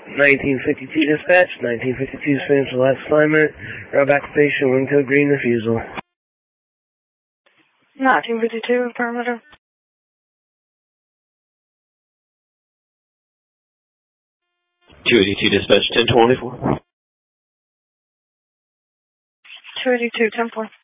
1952 dispatch, 1952 Spanish last assignment, route back to station, wind code green, refusal. 1952, affirmative. 282 dispatch, 1024. 282, 10-4.